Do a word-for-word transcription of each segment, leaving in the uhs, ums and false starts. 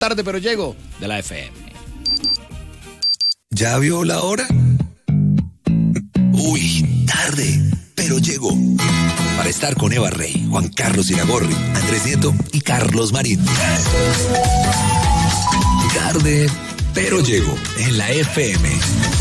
Tarde pero llego de la F M. ¿Ya vio la hora? Uy, tarde, pero llegó. Para estar con Eva Rey, Juan Carlos Iragorri, Andrés Nieto y Carlos Marín. Tarde, pero llegó en la F M.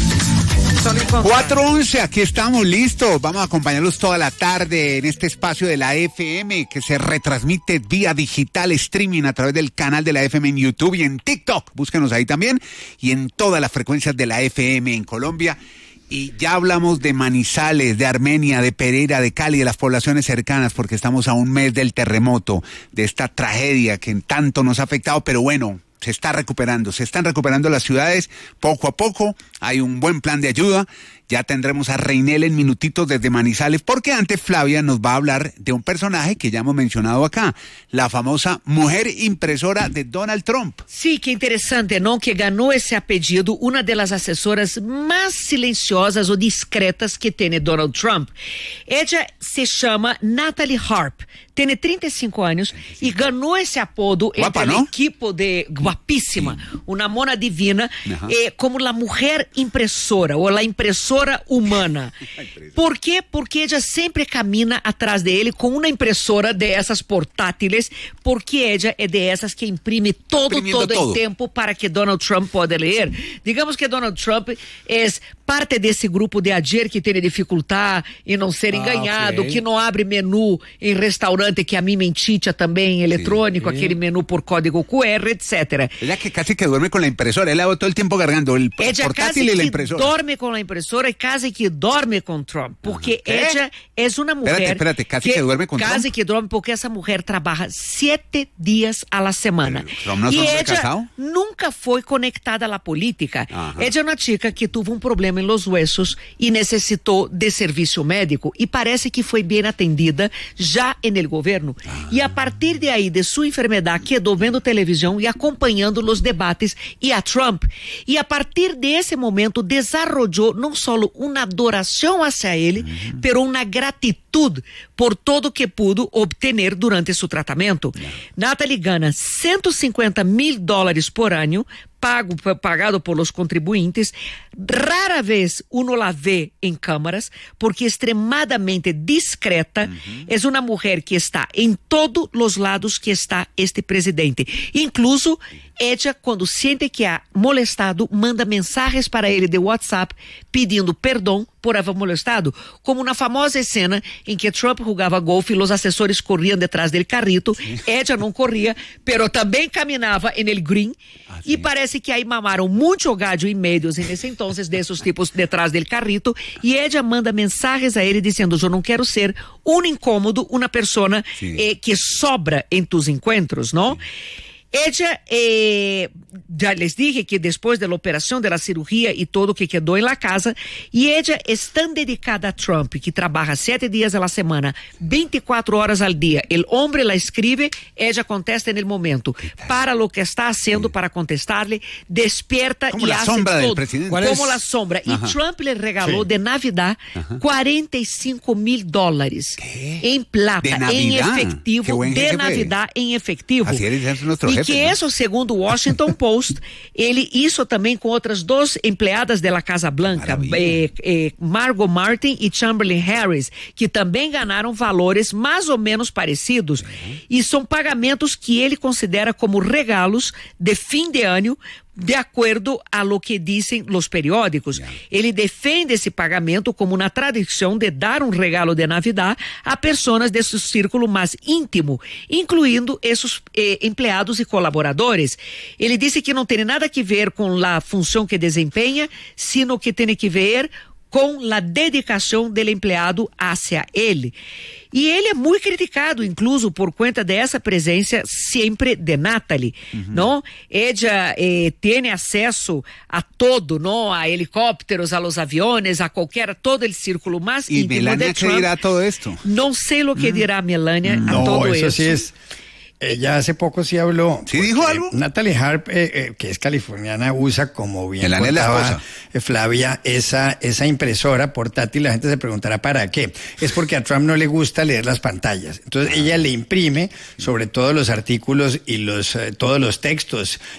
cuatro once, aquí estamos listos. Vamos a acompañarlos toda la tarde en este espacio de la F M que se retransmite vía digital streaming a través del canal de la F M en YouTube y en TikTok. Búsquenos ahí también y en todas las frecuencias de la F M en Colombia. Y ya hablamos de Manizales, de Armenia, de Pereira, de Cali, de las poblaciones cercanas, porque estamos a un mes del terremoto, de esta tragedia que tanto nos ha afectado, pero bueno, se está recuperando, se están recuperando las ciudades poco a poco, hay un buen plan de ayuda. Ya tendremos a Reinel en minutitos desde Manizales, porque antes Flavia nos va a hablar de un personaje que ya hemos mencionado acá, la famosa mujer impresora de Donald Trump. Sí, que interesante, ¿no? Que ganó ese apellido una de las asesoras más silenciosas o discretas que tiene Donald Trump. Ella se llama Natalie Harp, tiene treinta y cinco años y ganó ese apodo Guapa, entre ¿no? el equipo de guapísima, sí. Una mona divina, eh, como la mujer impresora o la impresora humana. ¿Por qué? Porque ella siempre camina atrás de él con una impresora de esas portátiles, porque ella es de esas que imprime todo, todo, todo el tiempo para que Donald Trump pueda leer. Digamos que Donald Trump es parte desse grupo de ayer que tem dificuldade em não ser enganado, ah, okay. Que não abre menu em restaurante, que a mim mentita também eletrônico, sí. Aquele menu por código Q R, etcétera. Ella que casi que duerme con la impresora, ella todo el tiempo cargando el ella portátil y la impresora. Ella dorme con la impresora y casi que dorme con Trump, porque ¿Qué? ella es una mujer... Espérate, espérate, casi que, que duerme con casi Trump. Casi que duerme porque esa mujer trabaja siete días a la semana. Trump no y ella casado? Nunca foi conectada a la política. Ajá. Ella es una chica que tuvo un problema en los huesos y necesitou de serviço médico y parece que foi bem atendida já en el gobierno. Ah. Y a partir de ahí, de su enfermedad, quedó vendo televisión y acompañando los debates y a Trump. Y a partir de ese momento desarrolló no solo una adoración hacia él, uh-huh. pero una gratitud por todo que pudo obtener durante su tratamento. Yeah. Natalie gana ciento cincuenta mil dólares por año, pago, pagado por los contribuyentes. Rara vez uno la ve en cámaras porque es extremadamente discreta. Uh-huh. Es una mujer que está en todos los lados que está este presidente. Incluso ella, cuando siente que ha molestado, manda mensajes para ele de WhatsApp pedindo perdão por haber molestado, como na famosa escena em que Trump jogava golfe e os assessores corriam detrás dele carrito. Sí. Ella não corria, pero também caminhava en el green. Ah, sí. E parece que aí mamaram muito gado em medios en esse entonces desses tipos detrás del carrito, e ella manda mensagens a ele dizendo: eu não quero ser um incômodo, uma persona sí. eh, que sobra em tus encuentros, não? Sí. Ella, eh, ya les dije que después de la operación de la cirugía y todo que quedó en la casa, y ella es tan dedicada a Trump que trabaja siete días a la semana, veinticuatro horas al día. El hombre la escribe, ella contesta en el momento. Para lo que está haciendo sí. para contestarle, despierta como y la hace sombra todo. Del presidente. Como es? la sombra. Ajá. Y Trump le regaló sí. de Navidad Ajá. cuarenta y cinco mil dólares ¿Qué? En plata, en efectivo, de Navidad en efectivo. Así es nuestro jefe. E que ¿no? isso, segundo o Washington Post, ele isso também com outras duas empregadas da Casa Blanca, eh, eh, Margot Martin e Chamberlain Harris, que também ganharam valores mais ou menos parecidos. Uhum. E são pagamentos que ele considera como regalos de fim de ano, de acordo a lo que dizem os periódicos. Yeah. Ele defende esse pagamento como uma tradição de dar um regalo de Navidad a pessoas desse círculo mais íntimo, incluindo esses eh, empregados e colaboradores. Ele disse que não tem nada a ver com a função que desempenha, sino que tem que ver com a dedicação do empregado hacia ele. E ele é muito criticado, incluso por conta dessa presença sempre de Natalie, uhum. não? Ella eh, tem acesso a todo, não? A helicópteros, a los aviones, a qualquer, todo o círculo mais íntimo Melania de Trump. ¿Qué dirá todo esto? Não sei o que dirá Melania mm. a no, todo eso. isso. Sí es... ella hace poco sí habló. ¿Sí dijo algo? Natalie Harp, eh, eh, que es californiana, usa, como bien Melania es la contaba esposa. eh, Flavia, esa, esa impresora portátil. La gente se preguntará ¿para qué? Es porque a Trump no le gusta leer las pantallas. Entonces ella le imprime sobre todo los artículos y los eh, todos los textos